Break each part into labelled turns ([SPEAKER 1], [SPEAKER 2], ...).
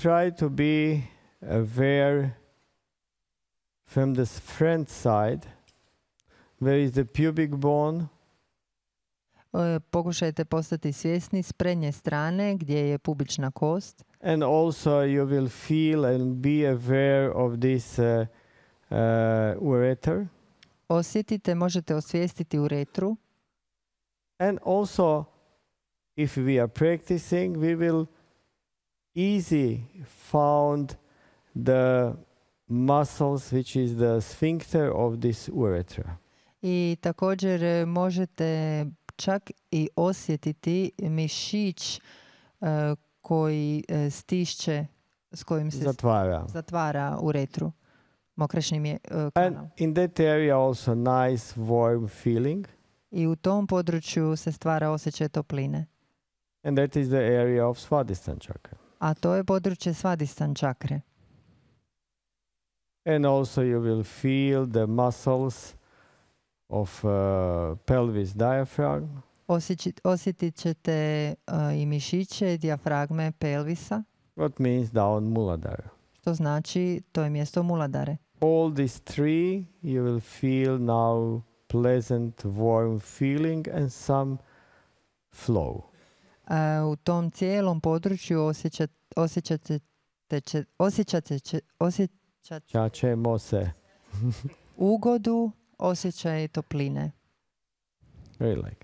[SPEAKER 1] try to be aware from the front side, where is the pubic bone.
[SPEAKER 2] Pokušajte postati svjesni s prednje strane gdje je pubična kost.
[SPEAKER 1] And also you will feel and be aware of this ureter.
[SPEAKER 2] Osjetite, možete osvijestiti uretru.
[SPEAKER 1] And also, if we are practicing, we will easy found the muscles which is the sphincter of this urethra.
[SPEAKER 2] I također možete čak i osjetiti mišić koji stišće, s kojim se zatvara uretru. Mokrešnim je kanal.
[SPEAKER 1] And in that area also nice warm feeling.
[SPEAKER 2] I u tom području se stvara osjećaj topline.
[SPEAKER 1] And that is the area of Svadhisthana chakra.
[SPEAKER 2] A to je područje Svadhisthana čakre.
[SPEAKER 1] And also you will feel the muscles of pelvis diaphragm.
[SPEAKER 2] Osjetit ćete i mišiće dijafragme pelvisa.
[SPEAKER 1] What means down Muladhara.
[SPEAKER 2] Što znači to je mjesto Muladhare.
[SPEAKER 1] All these three you will feel now pleasant warm feeling and some flow.
[SPEAKER 2] U tom cijelom području
[SPEAKER 1] osjećamo se
[SPEAKER 2] ugodu, osjećaj topline.
[SPEAKER 1] Relax.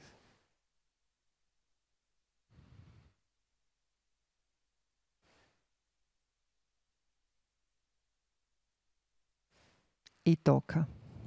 [SPEAKER 2] I toka.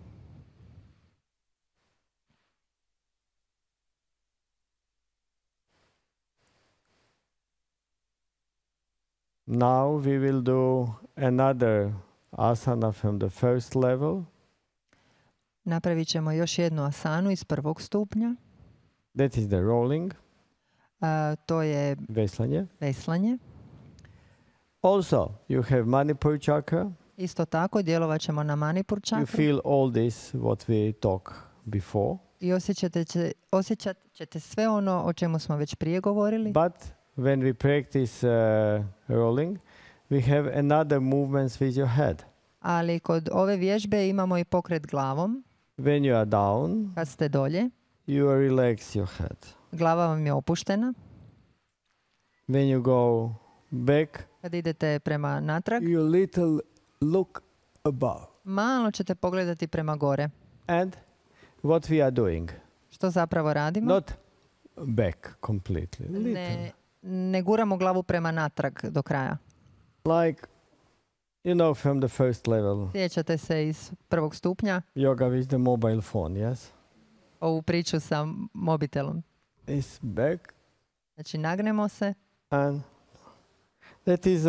[SPEAKER 1] Now we will do another asana from the first level.
[SPEAKER 2] Napravit ćemo još jednu asanu iz prvog stupnja.
[SPEAKER 1] That is the rolling.
[SPEAKER 2] To je veslanje.
[SPEAKER 1] Also, you have Manipur chakra.
[SPEAKER 2] Isto tako djelovat ćemo na Manipur čakru.
[SPEAKER 1] You feel all this what we talk before.
[SPEAKER 2] I osjećat ćete sve ono o čemu smo već prije govorili.
[SPEAKER 1] But when we practice rolling, we have another movements with your head.
[SPEAKER 2] Ali kod ove vježbe imamo i pokret glavom.
[SPEAKER 1] When you are down,
[SPEAKER 2] kad ste dolje,
[SPEAKER 1] you relax your head.
[SPEAKER 2] Glava vam je opuštena.
[SPEAKER 1] When you go back,
[SPEAKER 2] kad idete prema natrag,
[SPEAKER 1] you little look above.
[SPEAKER 2] Malo ćete pogledati prema gore.
[SPEAKER 1] And what we are doing?
[SPEAKER 2] Što zapravo radimo?
[SPEAKER 1] Not back completely.
[SPEAKER 2] Ne guramo glavu prema natrag do kraja.
[SPEAKER 1] Like, you know, from the first level.
[SPEAKER 2] Sjećate se iz prvog stupnja?
[SPEAKER 1] Yoga with the mobile phone, yes?
[SPEAKER 2] Ovu priču sa mobitelom.
[SPEAKER 1] Is back.
[SPEAKER 2] Znači, nagnemo se.
[SPEAKER 1] And that is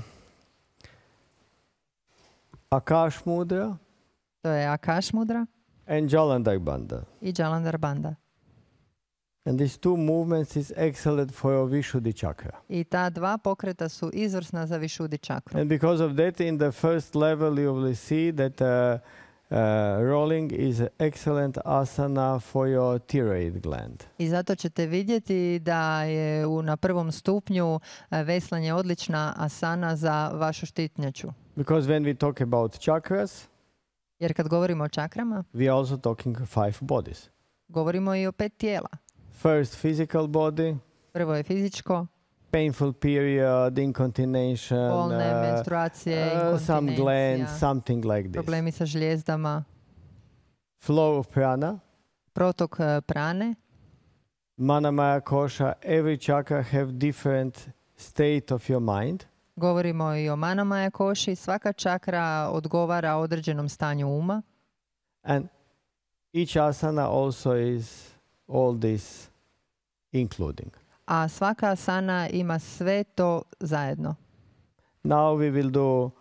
[SPEAKER 1] Akash mudra.
[SPEAKER 2] To je Akash mudra.
[SPEAKER 1] And Jalandhar bandha.
[SPEAKER 2] I Jalandhar bandha.
[SPEAKER 1] And these two movements is excellent for your Vishuddhi chakra.
[SPEAKER 2] I ta dva pokreta su izvrsna za Vishuddhi čakru.
[SPEAKER 1] And because of that, in the first level you will see that rolling is excellent asana for your thyroid gland.
[SPEAKER 2] I zato ćete vidjeti da je na prvom stupnju veslanje odlična asana za vašu štitnjaču.
[SPEAKER 1] Because when we talk about chakras,
[SPEAKER 2] jer kad govorimo o čakrama,
[SPEAKER 1] we are also talking 5 bodies.
[SPEAKER 2] Govorimo i o 5 tijela.
[SPEAKER 1] First physical body.
[SPEAKER 2] Prvo je fizičko.
[SPEAKER 1] Painful period, incontination,
[SPEAKER 2] bolne menstruacije, inkontinencija,
[SPEAKER 1] some glands, something like this.
[SPEAKER 2] Problemi sa žljezdama.
[SPEAKER 1] Flow of prana.
[SPEAKER 2] Protok prane.
[SPEAKER 1] Mana Maya Kosha, every chakra have different state of your mind.
[SPEAKER 2] Govorimo i o Mana Maya koši. Svaka čakra odgovara određenom stanju uma.
[SPEAKER 1] And each asana also is all this including.
[SPEAKER 2] A svaka asana ima sve to zajedno.
[SPEAKER 1] Now we will do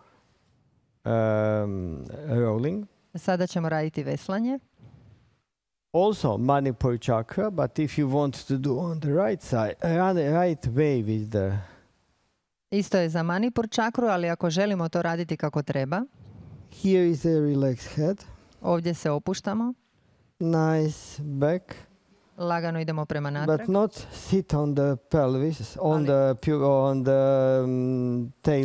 [SPEAKER 1] rolling.
[SPEAKER 2] Sada ćemo raditi veslanje.
[SPEAKER 1] Also Manipur chakra, but if you want to do on the right side, right way with the...
[SPEAKER 2] Isto je za Manipur čakru, ali ako želimo to raditi kako treba.
[SPEAKER 1] Here is a relaxed head.
[SPEAKER 2] Ovdje se opuštamo.
[SPEAKER 1] Nice back.
[SPEAKER 2] Lagano idemo prema natrag.
[SPEAKER 1] But not sit on the pelvis, on the tail.